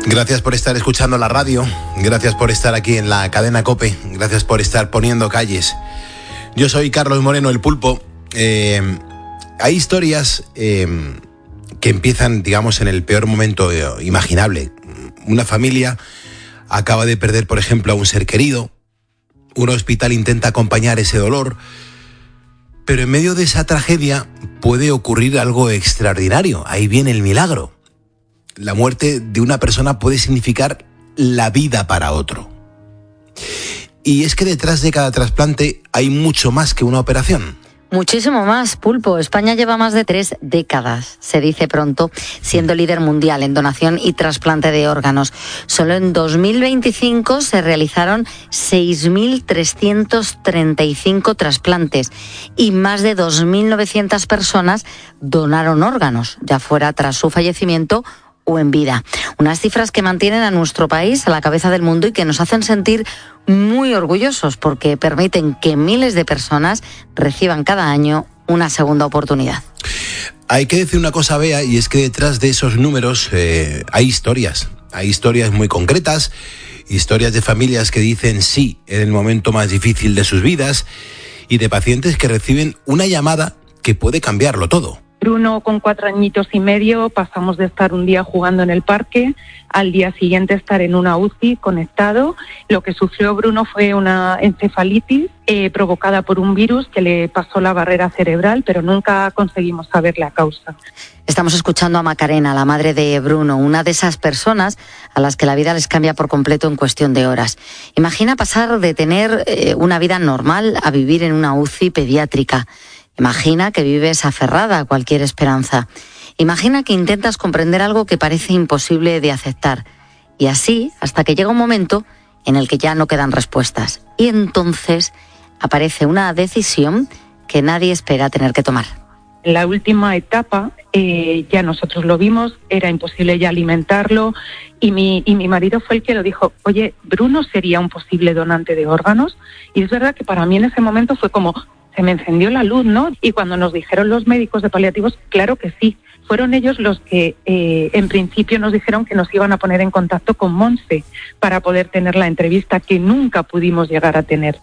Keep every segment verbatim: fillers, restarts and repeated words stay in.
Gracias por estar escuchando la radio, gracias por estar aquí en la cadena COPE, gracias por estar poniendo calles. Yo soy Carlos Moreno, el Pulpo. Eh, hay historias eh, que empiezan, digamos, en el peor momento eh, imaginable. Una familia acaba de perder, por ejemplo, a un ser querido. Un hospital intenta acompañar ese dolor. Pero en medio de esa tragedia puede ocurrir algo extraordinario. Ahí viene el milagro. La muerte de una persona puede significar la vida para otro. Y es que detrás de cada trasplante hay mucho más que una operación. Muchísimo más, Pulpo. España lleva más de tres décadas, se dice pronto, siendo líder mundial en donación y trasplante de órganos. Solo en dos mil veinticinco se realizaron seis mil trescientos treinta y cinco trasplantes y más de dos mil novecientas personas donaron órganos, ya fuera tras su fallecimiento o en vida. Unas cifras que mantienen a nuestro país a la cabeza del mundo y que nos hacen sentir muy orgullosos porque permiten que miles de personas reciban cada año una segunda oportunidad. Hay que decir una cosa, Bea, y es que detrás de esos números eh, hay historias. Hay historias muy concretas, historias de familias que dicen sí en el momento más difícil de sus vidas y de pacientes que reciben una llamada que puede cambiarlo todo. Bruno, con cuatro añitos y medio, pasamos de estar un día jugando en el parque al día siguiente estar en una U C I conectado. Lo que sufrió Bruno fue una encefalitis eh, provocada por un virus que le pasó la barrera cerebral, pero nunca conseguimos saber la causa. Estamos escuchando a Macarena, la madre de Bruno, una de esas personas a las que la vida les cambia por completo en cuestión de horas. Imagina pasar de tener eh, una vida normal a vivir en una U C I pediátrica. Imagina que vives aferrada a cualquier esperanza. Imagina que intentas comprender algo que parece imposible de aceptar. Y así, hasta que llega un momento en el que ya no quedan respuestas. Y entonces aparece una decisión que nadie espera tener que tomar. En la última etapa, eh, ya nosotros lo vimos, era imposible ya alimentarlo. Y mi, y mi marido fue el que lo dijo, oye, ¿Bruno sería un posible donante de órganos? Y es verdad que para mí en ese momento fue como... se me encendió la luz, ¿no? Y cuando nos dijeron los médicos de paliativos, claro que sí. Fueron ellos los que eh, en principio nos dijeron que nos iban a poner en contacto con Monse para poder tener la entrevista que nunca pudimos llegar a tener.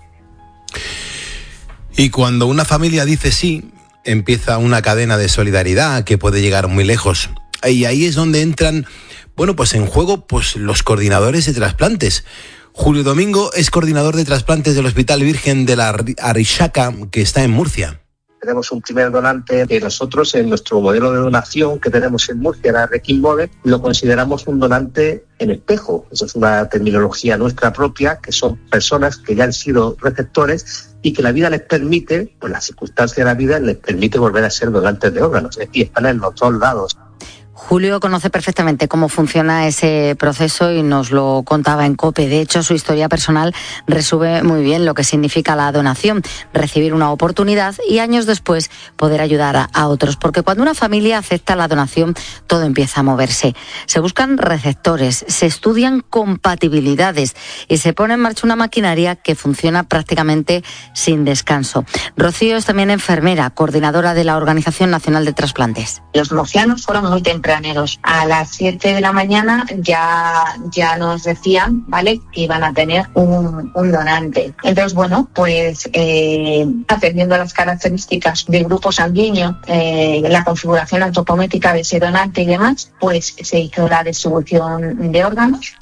Y cuando una familia dice sí, empieza una cadena de solidaridad que puede llegar muy lejos. Y ahí es donde entran, bueno, pues en juego pues los coordinadores de trasplantes. Julio Domingo es coordinador de trasplantes del Hospital Virgen de la Arixaca, que está en Murcia. Tenemos un primer donante que nosotros en nuestro modelo de donación que tenemos en Murcia, la Requiem Model, lo consideramos un donante en espejo. Eso es una terminología nuestra propia, que son personas que ya han sido receptores y que la vida les permite, pues las circunstancias de la vida les permite volver a ser donantes de órganos. Y están en los dos lados. Julio conoce perfectamente cómo funciona ese proceso y nos lo contaba en COPE. De hecho, su historia personal resume muy bien lo que significa la donación, recibir una oportunidad y años después poder ayudar a, a otros. Porque cuando una familia acepta la donación, todo empieza a moverse. Se buscan receptores, se estudian compatibilidades y se pone en marcha una maquinaria que funciona prácticamente sin descanso. Rocío es también enfermera, coordinadora de la Organización Nacional de Trasplantes. Los murcianos fueron muy tempraneros. A las siete de la mañana ya, ya nos decían, ¿vale?, que iban a tener un, un donante. Entonces, bueno, pues eh, atendiendo a las características del grupo sanguíneo, eh, la configuración antropométrica de ese donante y demás, pues se hizo la distribución de órganos.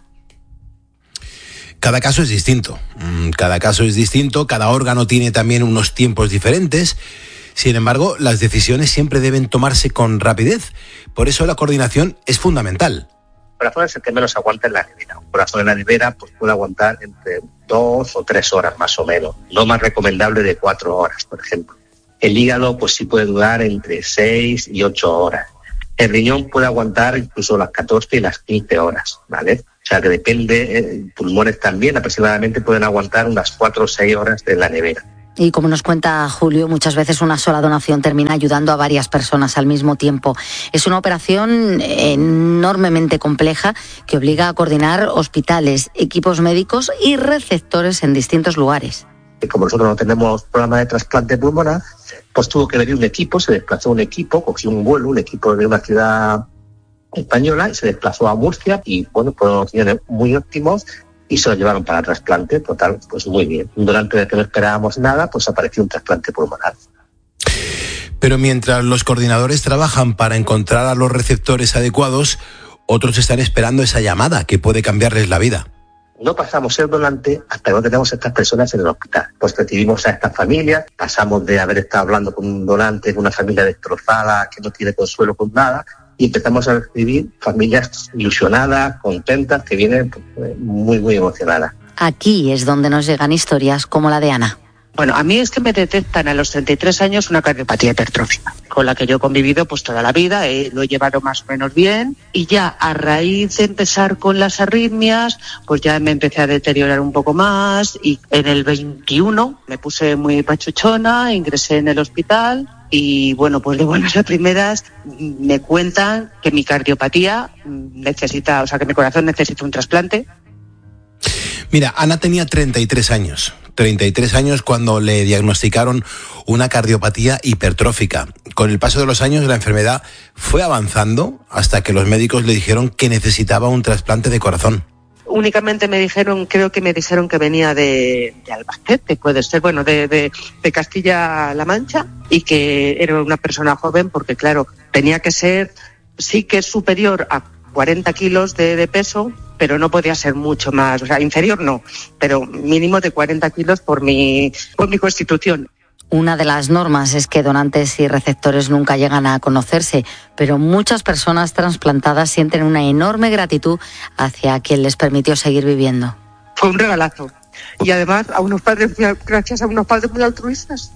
Cada caso es distinto, cada caso es distinto, cada órgano tiene también unos tiempos diferentes. Sin embargo, las decisiones siempre deben tomarse con rapidez. Por eso la coordinación es fundamental. El corazón es el que menos aguanta en la nevera. Un corazón en la nevera pues, puede aguantar entre dos o tres horas más o menos. Lo más recomendable de cuatro horas, por ejemplo. El hígado pues sí puede durar entre seis y ocho horas. El riñón puede aguantar incluso las catorce y las quince horas, ¿vale? O sea que depende, eh, pulmones también aproximadamente pueden aguantar unas cuatro o seis horas de la nevera. Y como nos cuenta Julio, muchas veces una sola donación termina ayudando a varias personas al mismo tiempo. Es una operación enormemente compleja que obliga a coordinar hospitales, equipos médicos y receptores en distintos lugares. Como nosotros no tenemos programa de trasplante pulmonar, pues tuvo que venir un equipo, se desplazó un equipo, cogió un vuelo, un equipo de una ciudad española y se desplazó a Murcia y, bueno, fueron opiniones muy óptimos y se lo llevaron para trasplante. Total, pues muy bien. Durante el que no esperábamos nada, pues apareció un trasplante pulmonar. Pero mientras los coordinadores trabajan para encontrar a los receptores adecuados, otros están esperando esa llamada que puede cambiarles la vida. No pasamos el donante hasta que no tenemos a estas personas en el hospital. Pues recibimos a estas familias, pasamos de haber estado hablando con un donante, con una familia destrozada, que no tiene consuelo con nada, y empezamos a recibir familias ilusionadas, contentas, que vienen pues, muy, muy emocionadas. Aquí es donde nos llegan historias como la de Ana. Bueno, a mí es que me detectan a los treinta y tres años una cardiopatía hipertrófica, con la que yo he convivido pues toda la vida, eh, lo he llevado más o menos bien, y ya a raíz de empezar con las arritmias, pues ya me empecé a deteriorar un poco más, y en el veintiuno me puse muy pachuchona, ingresé en el hospital, y bueno, pues de buenas a primeras me cuentan que mi cardiopatía necesita, o sea que mi corazón necesita un trasplante. Mira, Ana tenía treinta y tres años. treinta y tres años cuando le diagnosticaron una cardiopatía hipertrófica. Con el paso de los años la enfermedad fue avanzando hasta que los médicos le dijeron que necesitaba un trasplante de corazón. Únicamente me dijeron, creo que me dijeron que venía de, de Albacete, puede ser, bueno, de, de, de Castilla-La Mancha, y que era una persona joven porque, claro, tenía que ser, sí que es superior a cuarenta kilos de, de peso, pero no podía ser mucho más, o sea, inferior no, pero mínimo de cuarenta kilos por mi, por mi constitución. Una de las normas es que donantes y receptores nunca llegan a conocerse, pero muchas personas trasplantadas sienten una enorme gratitud hacia quien les permitió seguir viviendo. Fue un regalazo. Y además a unos padres, gracias a unos padres muy altruistas.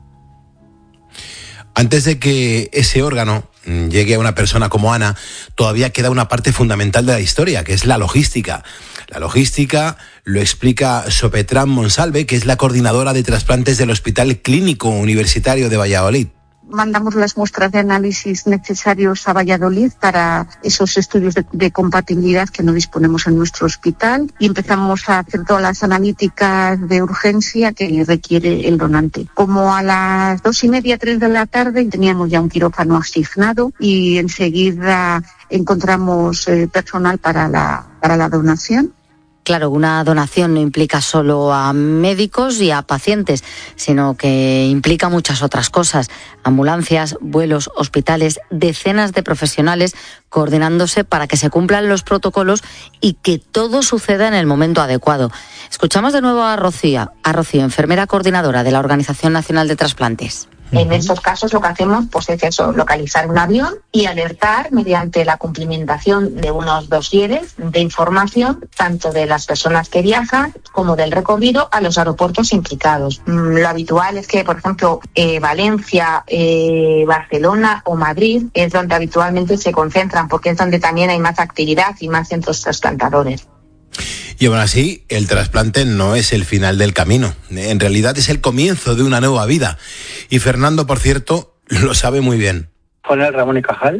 Antes de que ese órgano llegue a una persona como Ana, todavía queda una parte fundamental de la historia, que es la logística. La logística lo explica Sopetran Monsalve, que es la coordinadora de trasplantes del Hospital Clínico Universitario de Valladolid. Mandamos las muestras de análisis necesarios a Valladolid para esos estudios de, de compatibilidad que no disponemos en nuestro hospital, y empezamos a hacer todas las analíticas de urgencia que requiere el donante. Como a las dos y media, tres de la tarde, teníamos ya un quirófano asignado y enseguida encontramos eh, personal para la, para la donación. Claro, una donación no implica solo a médicos y a pacientes, sino que implica muchas otras cosas. Ambulancias, vuelos, hospitales, decenas de profesionales coordinándose para que se cumplan los protocolos y que todo suceda en el momento adecuado. Escuchamos de nuevo a Rocío, a Rocío, enfermera coordinadora de la Organización Nacional de Trasplantes. En estos casos lo que hacemos pues, es eso, localizar un avión y alertar mediante la cumplimentación de unos dosieres de información, tanto de las personas que viajan como del recorrido a los aeropuertos implicados. Lo habitual es que, por ejemplo, eh, Valencia, eh, Barcelona o Madrid es donde habitualmente se concentran, porque es donde también hay más actividad y más centros trasplantadores. Y aún así, el trasplante no es el final del camino. En realidad es el comienzo de una nueva vida. Y Fernando, por cierto, lo sabe muy bien. Fue en el Ramón y Cajal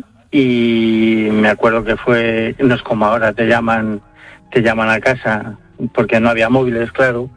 y me acuerdo que fue, no es como ahora, te llaman, te llaman a casa, porque no había móviles, claro.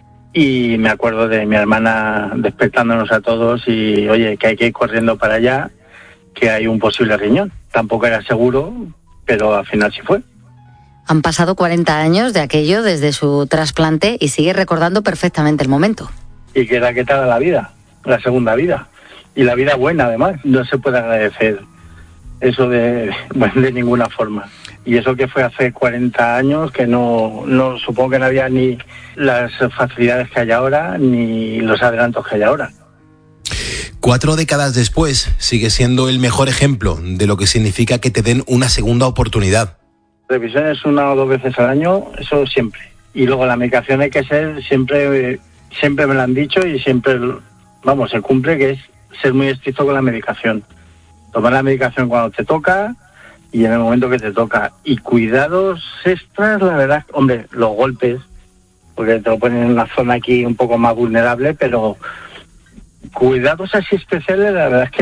Y me acuerdo de mi hermana despertándonos a todos y, oye, que hay que ir corriendo para allá, que hay un posible riñón. Tampoco era seguro, pero al final sí fue. Han pasado cuarenta años de aquello desde su trasplante y sigue recordando perfectamente el momento. Y que era que tal la vida, la segunda vida. Y la vida buena, además. No se puede agradecer eso de, bueno, de ninguna forma. Y eso que fue hace cuarenta años, que no, no supongo que no había ni las facilidades que hay ahora, ni los adelantos que hay ahora. Cuatro décadas después, sigue siendo el mejor ejemplo de lo que significa que te den una segunda oportunidad. Revisiones una o dos veces al año, eso siempre. Y luego la medicación hay que ser, siempre siempre me lo han dicho y siempre, vamos, se cumple, que es ser muy estricto con la medicación. Tomar la medicación cuando te toca y en el momento que te toca. Y cuidados extras, la verdad, hombre, los golpes, porque te lo ponen en una zona aquí un poco más vulnerable, pero cuidados así especiales, la verdad es que